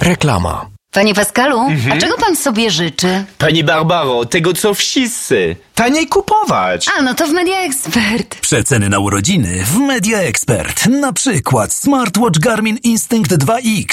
Reklama. Panie Pascalu, a czego pan sobie życzy? Pani Barbaro, tego co wszyscy. Taniej kupować. A, no to w Media Expert. Przeceny na urodziny w Media Expert. Na przykład smartwatch Garmin Instinct 2X